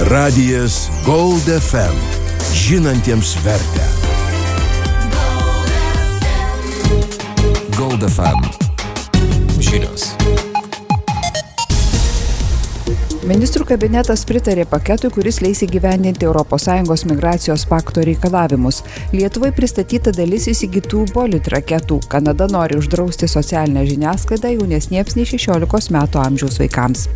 Radijas Gold FM. Žinantiems vertę. Gold FM. Žinios. Ministrų kabinetas pritarė paketui, kuris leis įgyvendinti ES migracijos pakto reikalavimus. Lietuvai pristatyta dalis įsigytų Bolit raketų. Kanada nori uždrausti socialinę žiniasklaidą jaunesniems nei 16 metų amžiaus vaikams.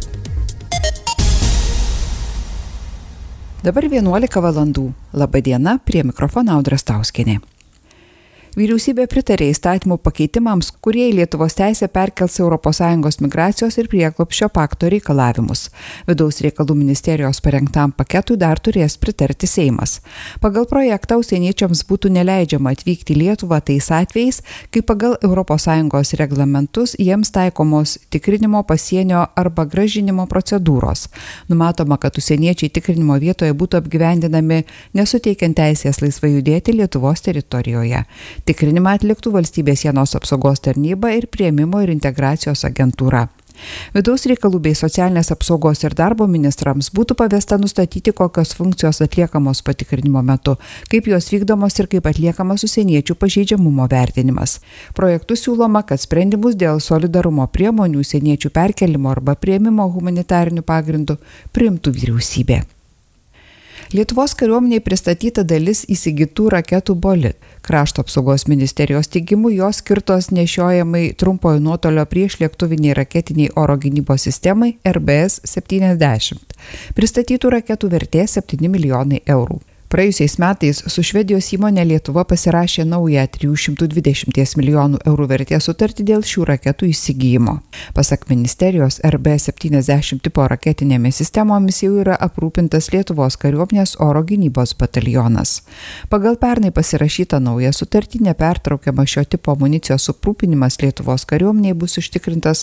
Dabar 11 valandų. Labą dieną, prie mikrofono Audra Stauskienė. Vyriausybė pritarė įstatymų pakeitimams, kurie į Lietuvos teisę perkels ES migracijos ir prieglobsčio pakto reikalavimus. Vidaus reikalų ministerijos parengtam paketui dar turės pritarti Seimas. Pagal projektą užsieniečiams būtų neleidžiama atvykti į Lietuvą tais atvejais, kai pagal ES reglamentus jiems taikomos tikrinimo, pasienio arba grąžinimo procedūros. Numatoma, kad užsieniečiai tikrinimo vietoje būtų apgyvendinami nesuteikiant teisės laisvai judėti Lietuvos teritorijoje. Tikrinimą atliktų Valstybės sienos apsaugos tarnyba ir Priėmimo ir integracijos agentūra. Vidaus reikalų bei socialinės apsaugos ir darbo ministrams būtų pavesta nustatyti, kokios funkcijos atliekamos patikrinimo metu, kaip jos vykdomos ir kaip atliekamas užsieniečių pažeidžiamumo vertinimas. Projektu siūloma, kad sprendimus dėl solidarumo priemonių užsieniečių perkelimo arba priėmimo humanitarinių pagrindų priimtų vyriausybė. Lietuvos kariuomeniai pristatyta dalis įsigytų raketų Bolit. Krašto apsaugos ministerijos teigimu jos skirtos nešiojamai trumpojo nuotolio priešlėktuviniai raketiniai oro gynybos sistemai RBS-70. Pristatytų raketų vertė 7 milijonai eurų. Praėjusiais metais su Švedijos įmonė Lietuva pasirašė naują 320 milijonų eurų vertės sutartį dėl šių raketų įsigijimo. Pasak ministerijos, RB-70 tipo raketinėmis sistemomis jau yra aprūpintas Lietuvos kariuomenės oro gynybos batalionas. Pagal pernai pasirašytą naują sutartį nepertraukiamas šio tipo amunicijos aprūpinimas Lietuvos kariuomeniai bus užtikrintas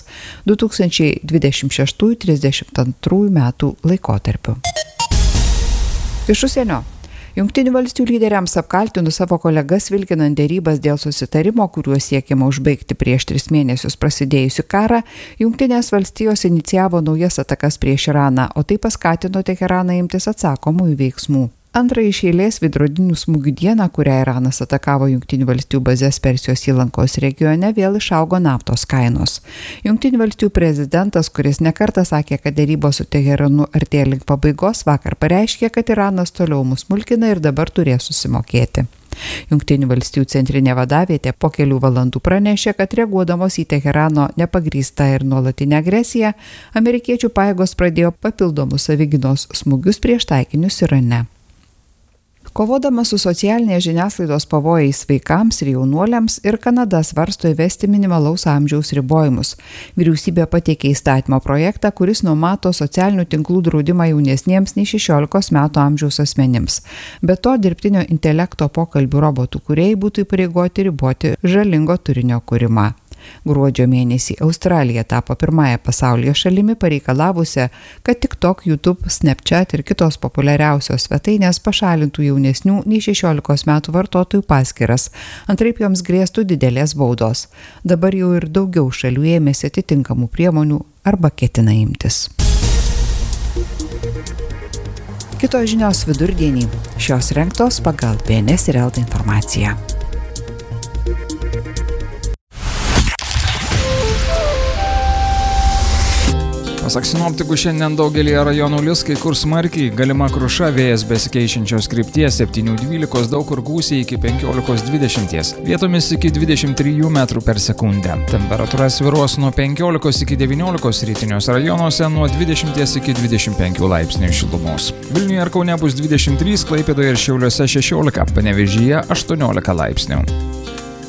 2026-32 metų laikotarpiu. Iš užsienio. Jungtinių valstijų lyderiams apkaltinus savo kolegas vilkinant derybas dėl susitarimo, kuriuo siekiama užbaigti prieš 3 mėnesius prasidėjusių karą, Jungtinės valstijos inicijavo naujas atakas prieš Iraną, o tai paskatino Teheraną imtis atsakomųjų veiksmų. Antrąjį iš eilės veidrodinių smūgių dieną, kurią Iranas atakavo Jungtinių valstijų bazes Persijos įlankos regione, vėl išaugo naftos kainos. Jungtinių valstijų prezidentas, kuris nekartą sakė, kad derybos su Teheranu artėja link pabaigos, vakar pareiškė, kad Iranas toliau mus mulkina ir dabar turės susimokėti. Jungtinių valstijų centrinė vadavietė po kelių valandų pranešė, kad reaguodamos į Teherano nepagrįstą ir nuolatinę agresiją, amerikiečių pajėgos pradėjo papildomus savigynos smūgius prieš taikinius Irane. Kovodama su socialinės žiniasklaidos pavojais vaikams ir jaunuoliams ir Kanada svarsto įvesti minimalaus amžiaus ribojimus. Vyriausybė pateikė įstatymo projektą, kuris numato socialinių tinklų draudimą jaunesniems nei 16 metų amžiaus asmenims. Be to, dirbtinio intelekto pokalbių robotų kūrėjai būtų įpareigoti riboti žalingo turinio kūrimą. Gruodžio mėnesį Australija tapo pirmąją pasaulyje šalimi pareikalavusią, kad TikTok, YouTube, Snapchat ir kitos populiariausios svetainės pašalintų jaunesnių nei 16 metų vartotojų paskyras, antraip joms grėstų didelės baudos. Dabar jau ir daugiau šalių ėmėsi atitinkamų priemonių arba ketina imtis. Kitos žinios vidurdienį. Šios rengtos pagal BNS ir LT informaciją. Pasak sinoptikų, šiandien daugelį rajonų lis, kai kur smarkiai, galima kruša, vėjas besikeičiančios krypties 7-12, daug kur gūsiai iki 15-20, vietomis iki 23 metrų per sekundę. Temperatūra svyruos nuo 15 iki 19 rytiniuose rajonuose, nuo 20 iki 25 laipsnių šilumos. Vilniuje ir Kaune bus 23, Klaipėdoje ir Šiauliuose 16, Panevėžyje 18 laipsnių.